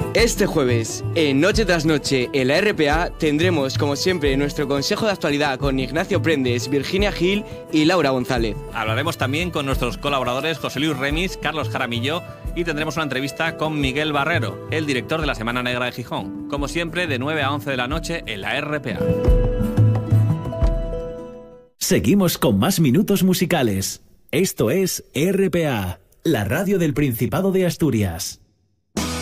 Este jueves, en Noche tras Noche, en la RPA, tendremos, como siempre, nuestro consejo de actualidad con Ignacio Prendes, Virginia Gil y Laura González. Hablaremos también con nuestros colaboradores José Luis Remis, Carlos Jaramillo y tendremos una entrevista con Miguel Barrero, el director de la Semana Negra de Gijón. Como siempre, de 9 a 11 de la noche en la RPA. Seguimos con más minutos musicales. Esto es RPA, la radio del Principado de Asturias.